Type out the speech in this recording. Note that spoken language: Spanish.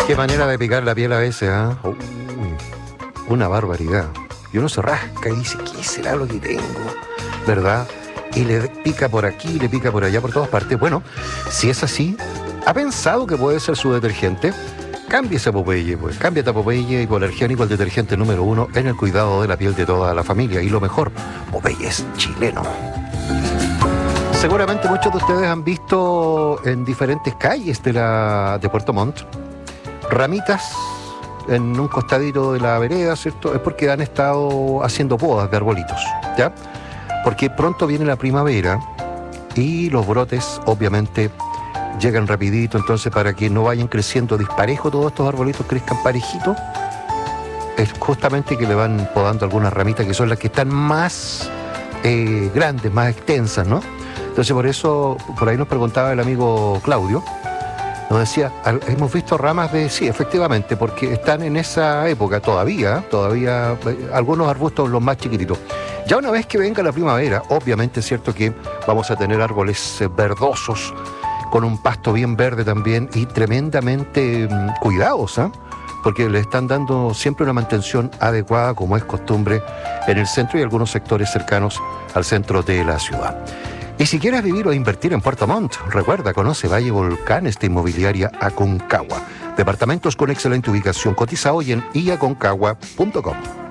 Qué manera de picar la piel a veces, ¿ah? Una barbaridad. Y uno se rasca y dice, ¿qué será lo que tengo? ¿Verdad? Y le pica por aquí, le pica por allá, por todas partes. Bueno, si es así, ¿ha pensado que puede ser su detergente? Cámbiese a Popeye, pues. Cámbiate a Popeye hipoalergénico, el detergente número 1 en el cuidado de la piel de toda la familia. Y lo mejor, Popeye es chileno. Seguramente muchos de ustedes han visto en diferentes calles de Puerto Montt ramitas en un costadito de la vereda, ¿cierto? Es porque han estado haciendo podas de arbolitos, ¿ya? Porque pronto viene la primavera y los brotes, obviamente, llegan rapidito. Entonces, para que no vayan creciendo disparejo todos estos arbolitos, crezcan parejitos, es justamente que le van podando algunas ramitas que son las que están más grandes, más extensas, ¿no? Entonces, por eso, por ahí nos preguntaba el amigo Claudio, nos decía, hemos visto ramas de... Sí, efectivamente, porque están en esa época todavía algunos arbustos los más chiquititos. Ya una vez que venga la primavera, obviamente es cierto que vamos a tener árboles verdosos, con un pasto bien verde también y tremendamente cuidados, ¿eh? Porque le están dando siempre una mantención adecuada, como es costumbre, en el centro y algunos sectores cercanos al centro de la ciudad. Y si quieres vivir o invertir en Puerto Montt, recuerda, conoce Valle Volcanes de Inmobiliaria Aconcagua. Departamentos con excelente ubicación, cotiza hoy en iaconcagua.com.